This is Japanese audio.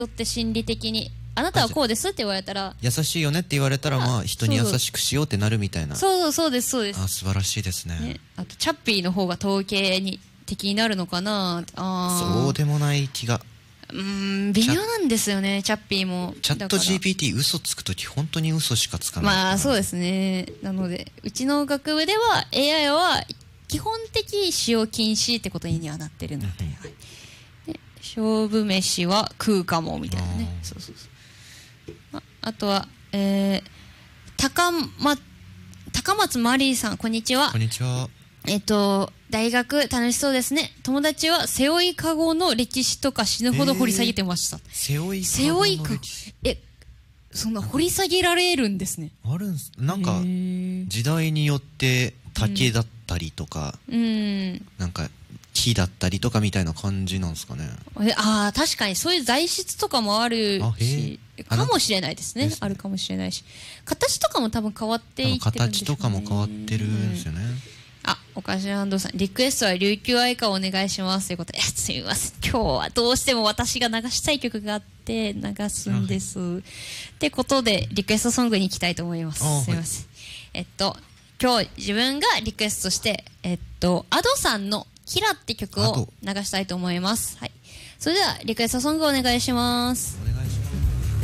って心理的にあなたはこうですって言われたら、 優しいよねって言われたら、まあ人に優しくしようってなるみたいな。 そうです。 素晴らしいですね。 あとチャッピーの方が統計に的になるのかな。 そうでもない気が。 微妙なんですよね、チャッピーも。 チャット GPT 嘘つくとき本当に嘘しかつかない。 まあそうですね。なのでうちの学部では AI は基本的使用禁止ってことにはなってるので、で勝負飯は食うかもみたいなね。そうあとは、高松マリーさん、こんにちは。 こんにちは。 大学楽しそうですね。友達は背負いかごの歴史とか死ぬほど掘り下げてました。 背負いかごの歴史。 そんな掘り下げられるんですね。 あるんす。なんか時代によって竹だったりとか、なんか木だったりとかみたいな感じなんですかね。 確かにそういう材質とかもあるし、かもしれないですね。あるかもしれないし、形とかも多分変わっていってるんですよね。 形とかも変わってるんですよね。 おかしな安藤さん、リクエストは琉球愛歌をお願いしますということで、すみません、今日はどうしても私が流したい曲があって流すんです。ってことでリクエストソングに行きたいと思います。すみません。今日自分がリクエストしてAdoさんのキラって曲を流したいと思います。はい。それではリクエストソングお願いします。